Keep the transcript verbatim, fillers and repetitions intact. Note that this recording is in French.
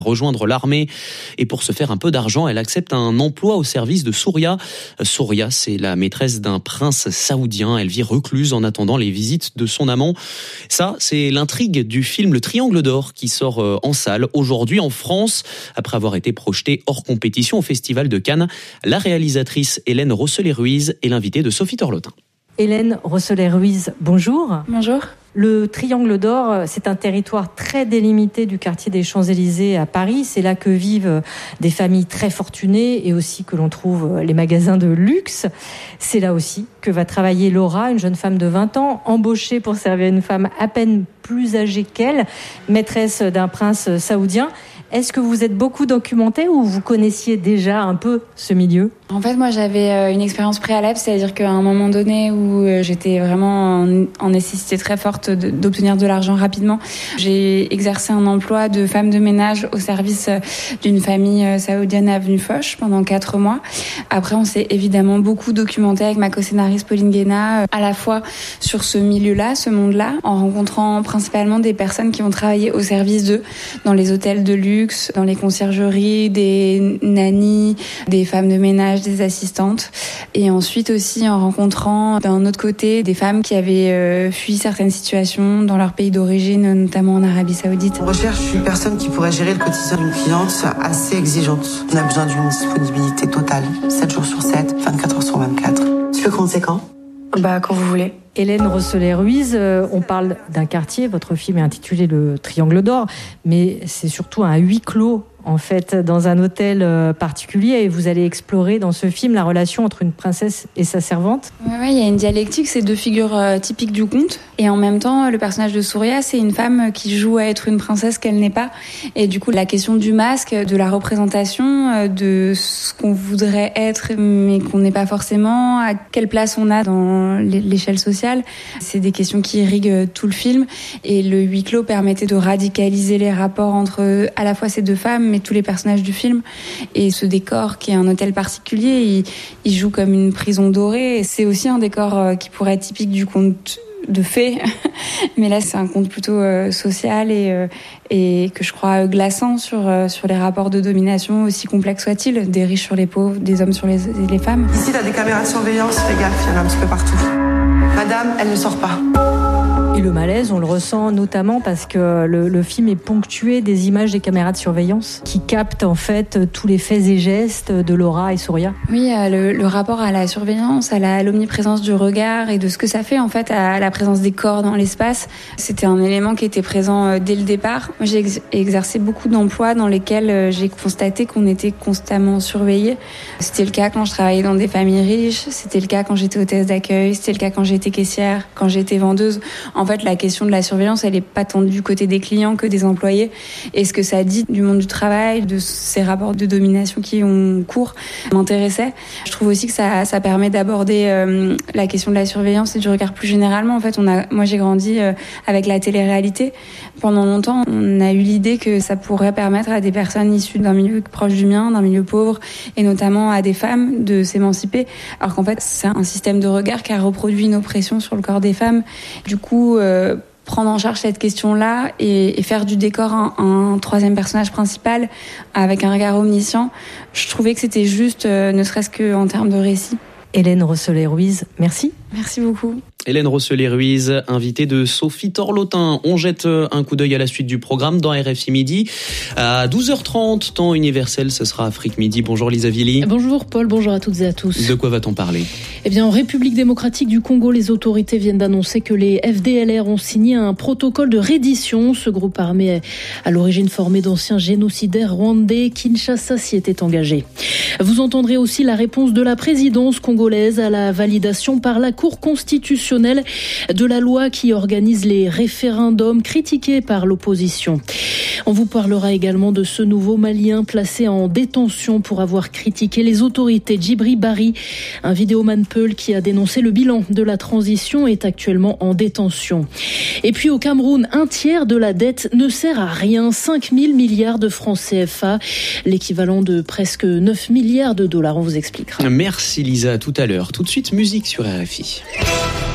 rejoindre l'armée et pour se faire un peu d'argent, elle accepte un emploi au service de Souria. Souria, c'est la maîtresse d'un prince saoudien. Elle vit recluse en attendant les visites de son amant. Ça, c'est l'intrigue du film Le Triangle d'Or qui sort en salle aujourd'hui en France après avoir été projeté hors compétition au Festival de Cannes. La réalisatrice Hélène Rosselet-Ruiz est l'invitée de Sophie Torlotin. Hélène Rosselet-Ruiz, bonjour. Bonjour. Le Triangle d'Or, c'est un territoire très délimité du quartier des Champs-Élysées à Paris. C'est là que vivent des familles très fortunées et aussi que l'on trouve les magasins de luxe. C'est là aussi que va travailler Laura, une jeune femme de vingt ans, embauchée pour servir une femme à peine plus âgée qu'elle, maîtresse d'un prince saoudien. Est-ce que vous êtes beaucoup documentée ou vous connaissiez déjà un peu ce milieu ? En fait, moi, j'avais une expérience préalable, c'est-à-dire qu'à un moment donné où j'étais vraiment en nécessité très forte d'obtenir de l'argent rapidement, j'ai exercé un emploi de femme de ménage au service d'une famille saoudienne à Avenue Foch pendant quatre mois. Après, on s'est évidemment beaucoup documenté avec ma co-scénariste Pauline Guéna, à la fois sur ce milieu-là, ce monde-là, en rencontrant principalement des personnes qui ont travaillé au service d'eux, dans les hôtels de luxe, dans les conciergeries, des nannies, des femmes de ménage, des assistantes, et ensuite aussi en rencontrant d'un autre côté des femmes qui avaient euh, fui certaines situations dans leur pays d'origine, notamment en Arabie Saoudite. On recherche une personne qui pourrait gérer le quotidien d'une cliente assez exigeante. On a besoin d'une disponibilité totale, sept jours sur sept, vingt-quatre heures sur vingt-quatre. Tu veux commencer quand ? Bah, quand vous voulez. Hélène Rosselet-Ruiz, euh, on parle d'un quartier, votre film est intitulé Le Triangle d'Or, mais c'est surtout un huis clos, en fait, dans un hôtel euh, particulier, et vous allez explorer dans ce film la relation entre une princesse et sa servante. Oui, ouais, il y a une dialectique, c'est deux figures euh, typiques du conte, et en même temps, le personnage de Souria, c'est une femme qui joue à être une princesse qu'elle n'est pas, et du coup, la question du masque, de la représentation, euh, de ce qu'on voudrait être, mais qu'on n'est pas forcément, à quelle place on a dans l'échelle sociale, c'est des questions qui irriguent tout le film, et le huis clos permettait de radicaliser les rapports entre à la fois ces deux femmes, mais tous les personnages du film. Et ce décor qui est un hôtel particulier, il, il joue comme une prison dorée, et c'est aussi un décor qui pourrait être typique du conte de fées, mais là c'est un conte plutôt euh, social et, euh, et que je crois glaçant sur, euh, sur les rapports de domination, aussi complexes soient-ils, des riches sur les pauvres, des hommes sur les, les femmes. Ici t'as des caméras de surveillance, fais gaffe, il y en a un petit peu partout. Madame, elle ne sort pas. Et le malaise, on le ressent notamment parce que le, le film est ponctué des images des caméras de surveillance qui captent en fait tous les faits et gestes de Laura et Souria. Oui, le, le rapport à la surveillance, à la, l'omniprésence du regard et de ce que ça fait en fait à la présence des corps dans l'espace, c'était un élément qui était présent dès le départ. Moi, j'ai ex- exercé beaucoup d'emplois dans lesquels j'ai constaté qu'on était constamment surveillé. C'était le cas quand je travaillais dans des familles riches, c'était le cas quand j'étais hôtesse d'accueil, c'était le cas quand j'étais caissière, quand j'étais vendeuse. En fait, la question de la surveillance, elle est pas tant du côté des clients que des employés. Et ce que ça dit du monde du travail, de ces rapports de domination qui ont cours, m'intéressait. Je trouve aussi que ça, ça permet d'aborder euh, la question de la surveillance et du regard plus généralement. En fait, on a, moi, j'ai grandi euh, avec la télé-réalité. Pendant longtemps, on a eu l'idée que ça pourrait permettre à des personnes issues d'un milieu proche du mien, d'un milieu pauvre, et notamment à des femmes de s'émanciper. Alors qu'en fait, c'est un système de regard qui a reproduit une oppression sur le corps des femmes. Du coup, Euh, prendre en charge cette question-là et, et faire du décor un, un troisième personnage principal avec un regard omniscient, je trouvais que c'était juste, euh, ne serait-ce qu'en termes de récit. Hélène Rosselet-Ruiz, merci. Merci beaucoup. Hélène Rosselet-Ruiz, invitée de Sophie Torlotin. On jette un coup d'œil à la suite du programme dans R F I Midi. À douze heures trente, temps universel, ce sera Afrique Midi. Bonjour Lisa Villy. Bonjour Paul, bonjour à toutes et à tous. De quoi va-t-on parler ? Eh bien, en République démocratique du Congo, les autorités viennent d'annoncer que les F D L R ont signé un protocole de reddition. Ce groupe armé est à l'origine formé d'anciens génocidaires rwandais. Kinshasa s'y était engagé. Vous entendrez aussi la réponse de la présidence congolaise à la validation par la Cour constitutionnelle de la loi qui organise les référendums critiqués par l'opposition. On vous parlera également de ce nouveau Malien placé en détention pour avoir critiqué les autorités. Djibri Bari, un vidéoman Peul qui a dénoncé le bilan de la transition, est actuellement en détention. Et puis au Cameroun, un tiers de la dette ne sert à rien. cinq mille milliards de francs C F A, l'équivalent de presque neuf milliards de dollars. On vous expliquera. Merci Lisa, à tout à l'heure. Tout de suite, musique sur R F I.